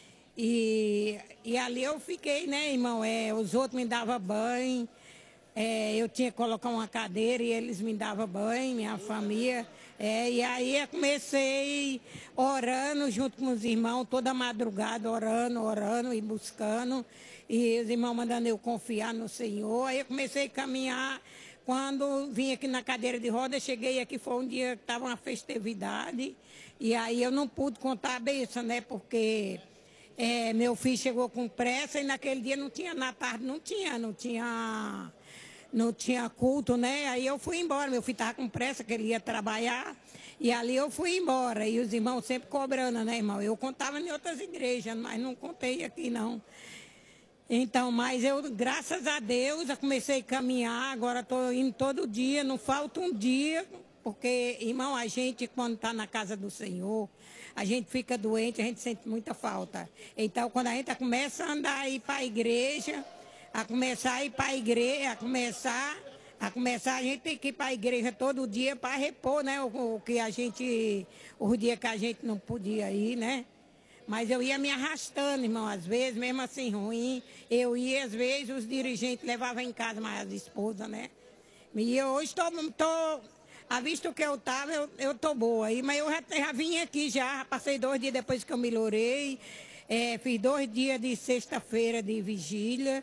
E, e ali eu fiquei, né, irmão, é, os outros me davam banho, é, eu tinha que colocar uma cadeira e eles me davam banho, minha família. É, e aí eu comecei orando junto com os irmãos, toda madrugada, orando, orando e buscando. E os irmãos mandando eu confiar no Senhor. Aí eu comecei a caminhar. Quando vim aqui na cadeira de roda, cheguei aqui, foi um dia que estava uma festividade. E aí eu não pude contar a bênção, né? Porque é, meu filho chegou com pressa e naquele dia não tinha, na tarde não tinha, não tinha... Não tinha culto, né? Aí eu fui embora. Meu filho estava com pressa, que ele ia trabalhar. E ali eu fui embora. E os irmãos sempre cobrando, né, irmão? Eu contava em outras igrejas, mas não contei aqui, não. Então, mas eu, graças a Deus, eu comecei a caminhar. Agora estou indo todo dia, não falta um dia. Porque, irmão, a gente, quando está na casa do Senhor, a gente fica doente, a gente sente muita falta. Então, quando a gente começa a andar aí para a igreja... a começar a ir para a igreja, a começar A começar, a gente tem que ir para a igreja todo dia para repor, né? O, o que a gente, os dias que a gente não podia ir, né? Mas eu ia me arrastando, irmão, às vezes, mesmo assim ruim. Eu ia, às vezes, os dirigentes levavam em casa mais as esposas, né? E eu hoje estou, tô, a vista que eu estava, eu, eu tô boa aí. Mas eu já, já vim aqui já, passei dois dias depois que eu melhorei. É, fiz dois dias de sexta-feira de vigília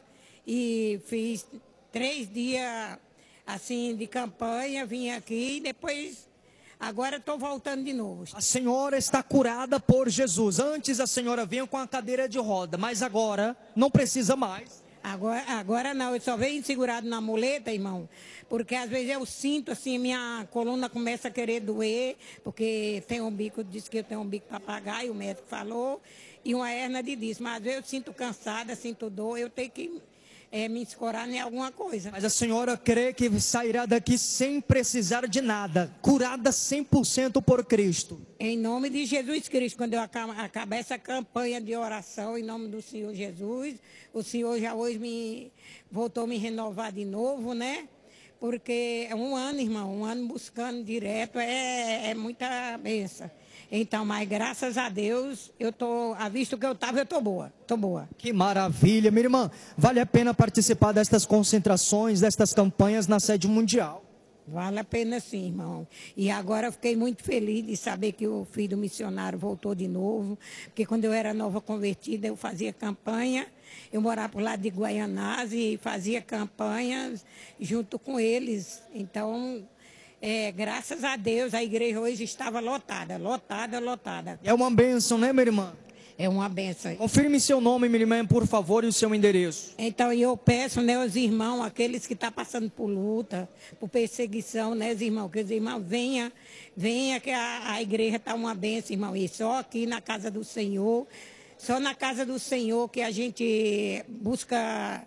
e fiz três dias, assim, de campanha. Vim aqui e depois... Agora estou voltando de novo. A senhora está curada por Jesus. Antes a senhora vinha com a cadeira de roda, mas agora não precisa mais. Agora, agora não, eu só venho segurado na muleta, irmão, porque às vezes eu sinto assim, minha coluna começa a querer doer, porque tem um bico, disse que eu tenho um bico para pagar, e o médico falou, e uma hernia de disco, mas às vezes eu sinto cansada, sinto dor, eu tenho que... É, me escorar em alguma coisa. Mas a senhora crê que sairá daqui sem precisar de nada, curada cem por cento por Cristo. Em nome de Jesus Cristo, quando eu acabar essa campanha de oração, em nome do Senhor Jesus, o Senhor já hoje me voltou a me renovar de novo, né? Porque é um ano, irmão, um ano buscando direto, é, é muita bênção. Então, mas graças a Deus, eu tô, a vista que eu estava, eu tô boa, tô boa. Que maravilha, minha irmã. Vale a pena participar destas concentrações, destas campanhas na sede mundial. Vale a pena sim, irmão. E agora eu fiquei muito feliz de saber que o filho do missionário voltou de novo, porque quando eu era nova convertida, eu fazia campanha, eu morava por lá de Guaianazes e fazia campanhas junto com eles. Então... É, graças a Deus, a igreja hoje estava lotada, lotada, lotada. É uma bênção, né, minha irmã? É uma bênção. Confirme seu nome, minha irmã, por favor, e o seu endereço. Então, eu peço, né, os irmãos, aqueles que estão passando por luta, por perseguição, né, os irmãos, que os irmãos venham, venha que a, a igreja está uma bênção, irmão. E só aqui na casa do Senhor, só na casa do Senhor que a gente busca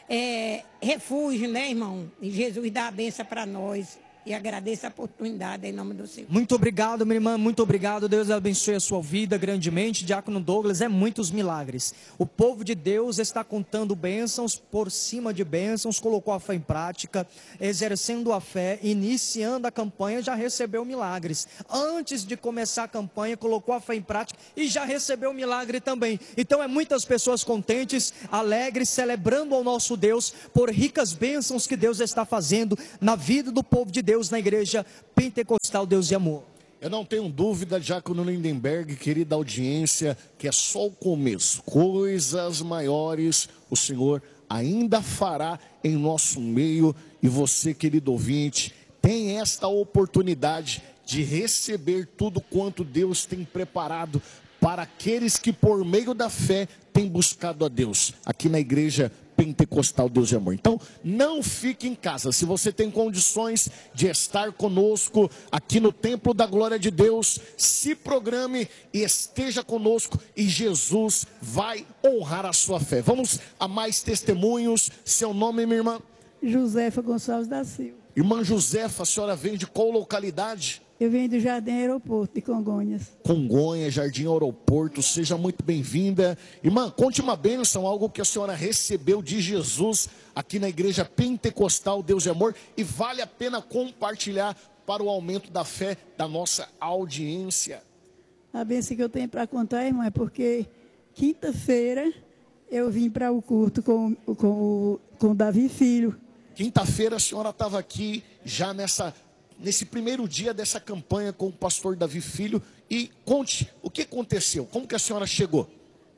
é, refúgio, né, irmão? E Jesus dá a bênção para nós. E agradeço a oportunidade em nome do Senhor. Muito obrigado, minha irmã, muito obrigado. Deus abençoe a sua vida grandemente. Diácono Douglas, é muitos milagres. O povo de Deus está contando bênçãos por cima de bênçãos, colocou a fé em prática, exercendo a fé, iniciando a campanha, já recebeu milagres. Antes de começar a campanha, colocou a fé em prática e já recebeu milagre também. Então é muitas pessoas contentes, alegres, celebrando ao nosso Deus por ricas bênçãos que Deus está fazendo na vida do povo de Deus, na igreja pentecostal Deus e Amor. Eu não tenho dúvida, Diácono Lindenberg, querida audiência, que é só o começo. Coisas maiores o Senhor ainda fará em nosso meio. E você, querido ouvinte, tem esta oportunidade de receber tudo quanto Deus tem preparado para aqueles que por meio da fé têm buscado a Deus aqui na igreja pentecostal Deus de Amor. Então, não fique em casa. Se você tem condições de estar conosco aqui no Templo da Glória de Deus, se programe e esteja conosco e Jesus vai honrar a sua fé. Vamos a mais testemunhos. Seu nome, minha irmã? Josefa Gonçalves da Silva. Irmã Josefa, a senhora vem de qual localidade? Eu venho do Jardim Aeroporto de Congonhas. Congonhas, Jardim Aeroporto, seja muito bem-vinda. Irmã, conte uma bênção, algo que a senhora recebeu de Jesus aqui na igreja pentecostal Deus e Amor, e vale a pena compartilhar para o aumento da fé da nossa audiência. A bênção que eu tenho para contar, irmã, é porque quinta-feira eu vim para o culto com, com, o, com o Davi Filho. Quinta-feira a senhora estava aqui já nessa... nesse primeiro dia dessa campanha com o pastor Davi Filho, e conte, o que aconteceu? Como que a senhora chegou?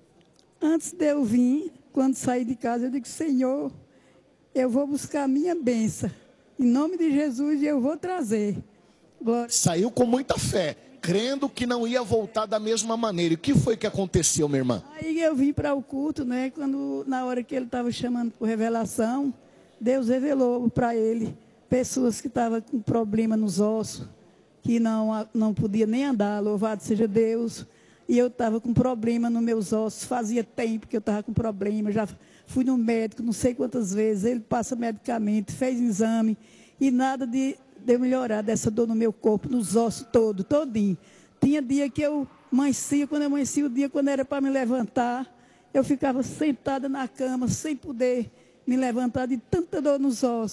Antes de eu vir, quando saí de casa, eu digo, Senhor, eu vou buscar a minha bênção, em nome de Jesus, e eu vou trazer. Glória. Saiu com muita fé, crendo que não ia voltar da mesma maneira. E o que foi que aconteceu, minha irmã? Aí eu vim para o culto, né, quando, na hora que ele estava chamando por revelação, Deus revelou para ele pessoas que estavam com problema nos ossos, que não, não podia nem andar, louvado seja Deus. E eu estava com problema nos meus ossos, fazia tempo que eu estava com problema, já fui no médico não sei quantas vezes, ele passa medicamento, fez exame, e nada de, de melhorar dessa dor no meu corpo, nos ossos todo, todinho. Tinha dia que eu amanhecia, quando eu amanhecia o dia, quando era para me levantar, eu ficava sentada na cama, sem poder me levantar de tanta dor nos ossos.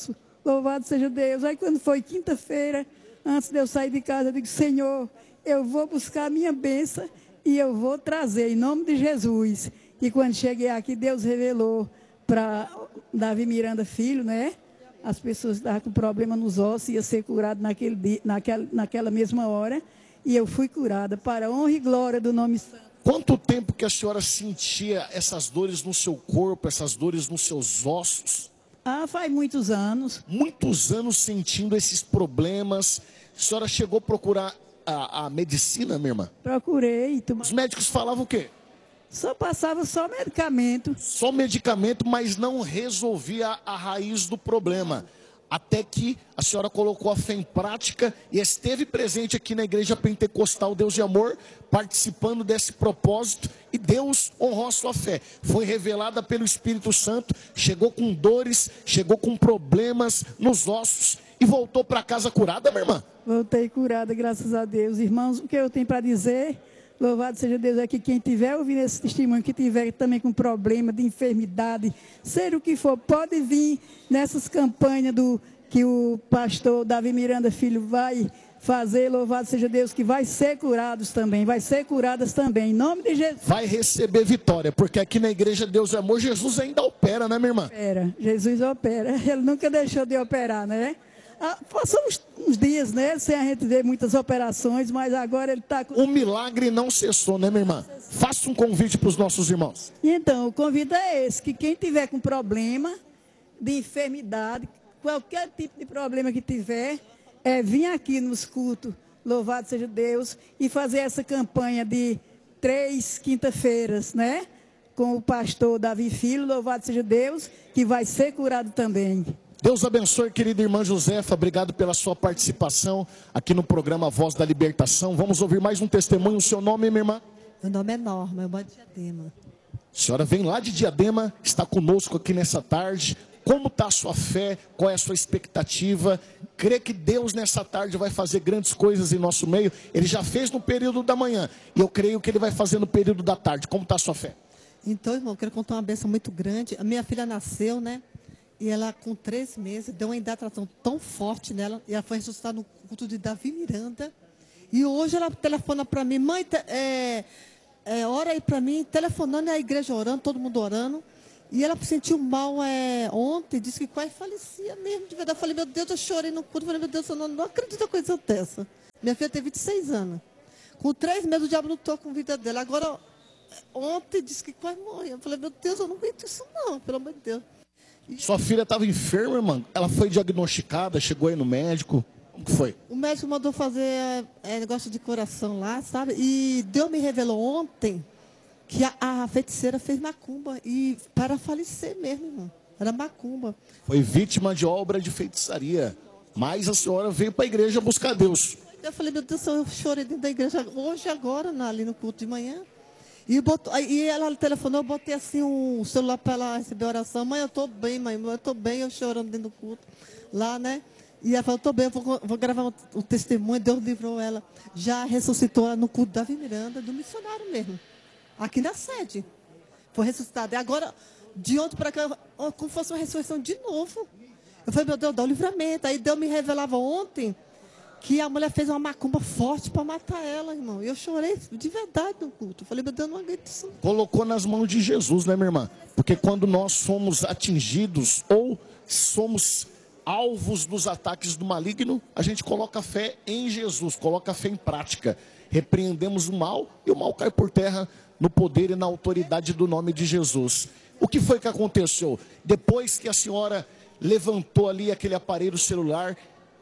Louvado seja Deus. Aí quando foi quinta-feira, antes de eu sair de casa, eu digo, Senhor, eu vou buscar a minha bênção e eu vou trazer, em nome de Jesus. E quando cheguei aqui, Deus revelou para Davi Miranda Filho, né? As pessoas estavam com problema nos ossos, ia ser curado naquele dia, naquela, naquela mesma hora. E eu fui curada, para a honra e glória do nome santo. Quanto tempo que a senhora sentia essas dores no seu corpo, essas dores nos seus ossos? Ah, faz muitos anos. Muitos anos sentindo esses problemas. A senhora chegou a procurar a, a medicina, minha irmã? Procurei. Os médicos falavam o quê? Só passava só medicamento. Só medicamento, mas não resolvia a raiz do problema. Até que a senhora colocou a fé em prática e esteve presente aqui na Igreja Pentecostal Deus de Amor, participando desse propósito, e Deus honrou a sua fé. Foi revelada pelo Espírito Santo, chegou com dores, chegou com problemas nos ossos e voltou para casa curada, minha irmã? Voltei curada, graças a Deus. Irmãos, o que eu tenho para dizer... Louvado seja Deus, é que quem tiver ouvindo esse testemunho, que tiver também com problema de enfermidade, seja o que for, pode vir nessas campanhas do, que o pastor Davi Miranda Filho vai fazer, louvado seja Deus, que vai ser curados também, vai ser curadas também, em nome de Jesus. Vai receber vitória, porque aqui na Igreja Deus é Amor, Jesus ainda opera, né, minha irmã? Opera, Jesus opera, ele nunca deixou de operar, né? Ah, passou uns, uns dias, né, sem a gente ver muitas operações, mas agora ele está... Com... O milagre não cessou, né, minha irmã? Faça um convite para os nossos irmãos. Então, o convite é esse, que quem tiver com problema de enfermidade, qualquer tipo de problema que tiver, é vir aqui nos cultos, louvado seja Deus, e fazer essa campanha de três quinta-feiras, né, com o pastor Davi Filho, louvado seja Deus, que vai ser curado também. Deus abençoe, querida irmã Josefa, obrigado pela sua participação aqui no programa Voz da Libertação. Vamos ouvir mais um testemunho. O seu nome, minha irmã? Meu nome é Norma, eu moro de Diadema. A senhora vem lá de Diadema, está conosco aqui nessa tarde. Como está a sua fé? Qual é a sua expectativa? Crê que Deus nessa tarde vai fazer grandes coisas em nosso meio? Ele já fez no período da manhã e eu creio que Ele vai fazer no período da tarde. Como está a sua fé? Então, irmão, eu quero contar uma bênção muito grande. A minha filha nasceu, né? E ela, com três meses, deu uma hidratação tão forte nela. E ela foi ressuscitada no culto de Davi Miranda. E hoje ela telefona para mim. Mãe, te, é, é, ora aí para mim. Telefonando, e a igreja orando, todo mundo orando. E ela sentiu mal é, ontem. Disse que quase falecia mesmo, de verdade. Eu falei, meu Deus, eu chorei no culto. Eu falei, meu Deus, eu não, não acredito em coisa dessa. Minha filha tem vinte e seis anos. Com três meses, o diabo lutou com a vida dela. Agora, ontem, disse que quase morreu. Eu falei, meu Deus, eu não aguento isso não, pelo amor de Deus. Sua filha estava enferma, irmã? Ela foi diagnosticada, chegou aí no médico? Como que foi? O médico mandou fazer é, negócio de coração lá, sabe? E Deus me revelou ontem que a, a feiticeira fez macumba. E para falecer mesmo, irmão. Era macumba. Foi vítima de obra de feitiçaria. Mas a senhora veio para a igreja buscar Deus. Eu falei, meu Deus, eu chorei dentro da igreja hoje, agora, ali no culto de manhã. E, botou, e ela telefonou, eu botei assim um celular para ela receber a oração. Mãe, eu estou bem, mãe, eu estou bem, eu chorando dentro do culto, lá, né? E ela falou, estou bem, eu vou, vou gravar o um, um testemunho, Deus livrou ela. Já ressuscitou ela no culto da Davi Miranda, do missionário mesmo, aqui na sede. Foi ressuscitada. E agora, de ontem para cá, como fosse uma ressurreição de novo. Eu falei, meu Deus, dá o livramento. Aí Deus me revelava ontem que a mulher fez uma macumba forte para matar ela, irmão. E eu chorei de verdade no culto. Eu falei, meu Deus, não aguento isso. Colocou nas mãos de Jesus, né, minha irmã? Porque quando nós somos atingidos ou somos alvos dos ataques do maligno, a gente coloca a fé em Jesus, coloca a fé em prática. Repreendemos o mal e o mal cai por terra no poder e na autoridade do nome de Jesus. O que foi que aconteceu? Depois que a senhora levantou ali aquele aparelho celular,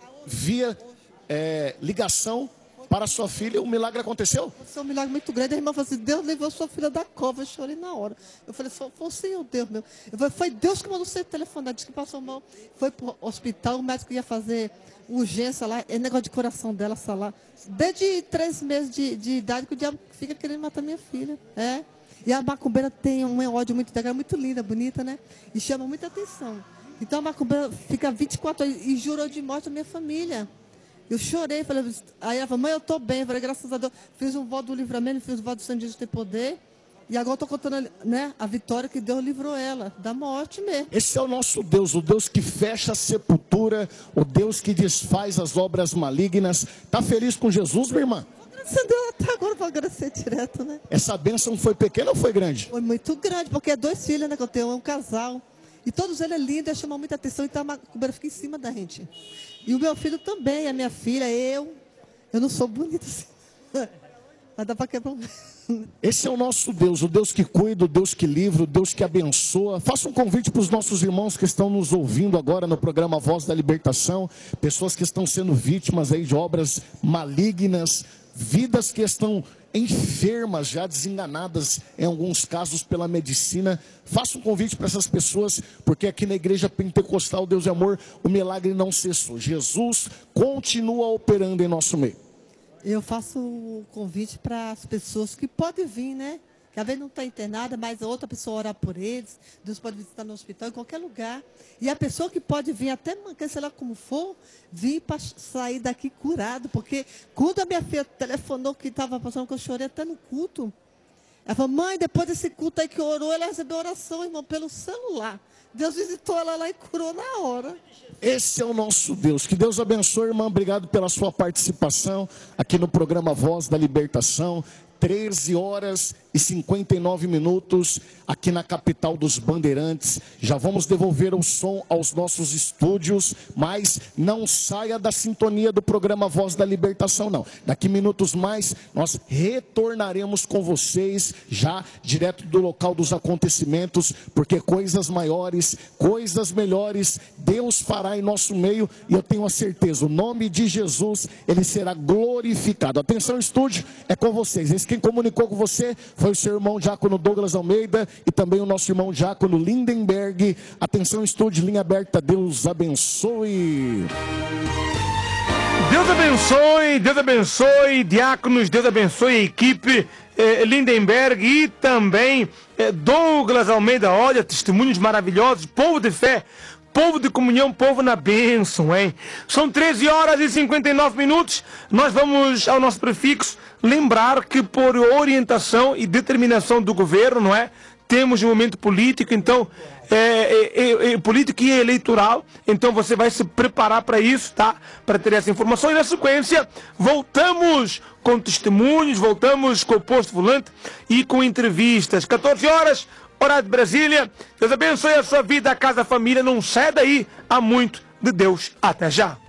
via é, ligação para sua filha, o milagre aconteceu? Foi um milagre muito grande. A irmã falou assim, Deus levou sua filha da cova. Eu chorei na hora. Eu falei, foi o Senhor Deus meu. Eu falei, foi Deus que mandou você telefonar. Disse que passou mal. Foi para o hospital, o médico ia fazer urgência lá, é negócio de coração dela, lá. Desde três meses de, de idade que o diabo fica querendo matar minha filha. É. E a macumbeira tem um ódio muito legal, muito linda, bonita, né? E chama muita atenção. Então a macumbeira fica vinte e quatro horas e jurou de morte a minha família. Eu chorei, falei, aí ela falou, mãe, eu estou bem. Eu falei, graças a Deus, fiz um voto do livramento, fiz um voto do Santo Jesus ter poder. E agora estou contando, né, a vitória que Deus livrou ela, da morte mesmo. Esse é o nosso Deus, o Deus que fecha a sepultura, o Deus que desfaz as obras malignas. Está feliz com Jesus, minha irmã? Agradecer a Deus até agora, para agradecer direto, né? Essa bênção foi pequena ou foi grande? Foi muito grande, porque é dois filhos, né, que eu tenho, é um casal. E todos eles é lindo, chamam muita atenção, então a cobra fica em cima da gente. E o meu filho também, a minha filha, eu. Eu não sou bonita assim. Mas dá para quebrar um... Esse é o nosso Deus, o Deus que cuida, o Deus que livra, o Deus que abençoa. Faça um convite para os nossos irmãos que estão nos ouvindo agora no programa Voz da Libertação, pessoas que estão sendo vítimas aí de obras malignas, vidas que estão enfermas, já desenganadas em alguns casos pela medicina. Faça um convite para essas pessoas, porque aqui na Igreja Pentecostal Deus e Amor, o milagre não cessou. Jesus continua operando em nosso meio. Eu faço um convite para as pessoas que podem vir, né? Que às vezes não está internada, mas a outra pessoa orar por eles. Deus pode visitar no hospital, em qualquer lugar. E a pessoa que pode vir, até mancar, sei lá como for, vir para sair daqui curado. Porque quando a minha filha telefonou que estava passando, que eu chorei até no culto. Ela falou, mãe, depois desse culto aí que orou, ela recebeu oração, irmão, pelo celular. Deus visitou ela lá e curou na hora. Esse é o nosso Deus. Que Deus abençoe, irmã. Obrigado pela sua participação aqui no programa Voz da Libertação. treze horas e cinquenta e nove minutos aqui na capital dos Bandeirantes. Já vamos devolver o som aos nossos estúdios, mas não saia da sintonia do programa Voz da Libertação, não. Daqui minutos mais, nós retornaremos com vocês, já direto do local dos acontecimentos, porque coisas maiores, coisas melhores, Deus fará em nosso meio, e eu tenho a certeza, o nome de Jesus, ele será glorificado. Atenção, estúdio, é com vocês. Esse quem comunicou com você foi o seu irmão Diácono Douglas Almeida e também o nosso irmão Diácono Lindenberg. Atenção, estúdio, linha aberta, Deus abençoe. Deus abençoe, Deus abençoe, diáconos, Deus abençoe a equipe eh, Lindenberg e também eh, Douglas Almeida. Olha, testemunhos maravilhosos, povo de fé, povo de comunhão, povo na bênção, hein? São treze horas e cinquenta e nove minutos, nós vamos ao nosso prefixo lembrar que por orientação e determinação do governo, não é? Temos um momento político, então, é, é, é, político e eleitoral, então você vai se preparar para isso, tá? Para ter essa informação. E na sequência, voltamos com testemunhos, voltamos com o posto volante e com entrevistas. quatorze horas, horário de Brasília. Deus abençoe a sua vida, a casa, a família. Não sai daí, há muito de Deus. Até já.